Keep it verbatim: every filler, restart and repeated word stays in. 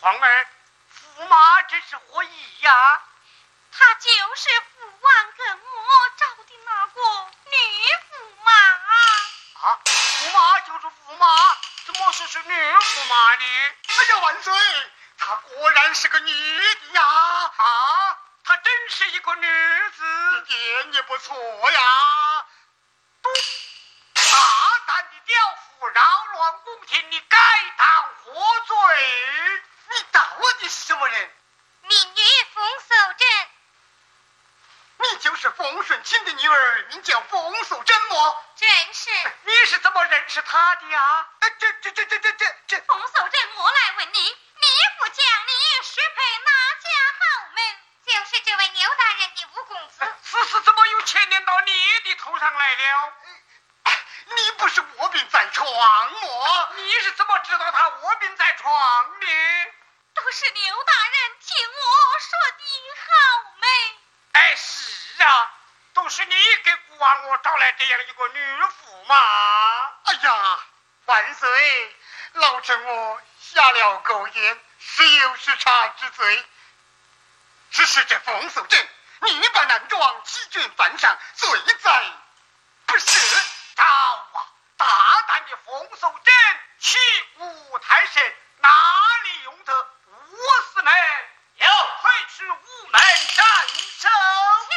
凤儿，驸马真是何意呀？ 他就是父王跟我找的那个女驸马啊！驸马就是驸马，怎么说是女驸马呢？ 哎呀，万岁！她果然是个女的呀！ 啊，她真是一个女子， 一点也不错呀！ 都大胆的刁妇，扰乱宫廷，你该当何罪？ 你到底是什么人？ 民女冯守贞。 你就是冯顺清的女儿，名叫冯守贞么？ 正是。 你是怎么认识她的呀？ 哎，这这这这这这这， 冯守贞莫来问你，你不讲你许配哪家豪门？就是这位牛大人的五公子。 此事怎么又牵连到你的头上来了？ 你不是卧病在床么？ 你是怎么知道他卧病在床的？ 都是牛大人听我说的好美。 哎，是啊，都是你给孤王我找来这样一个女妇嘛。 哎呀，万岁，老臣我下了狗言，实有失察之罪。只是这冯守贞，你把男装欺君犯上，罪在不赦。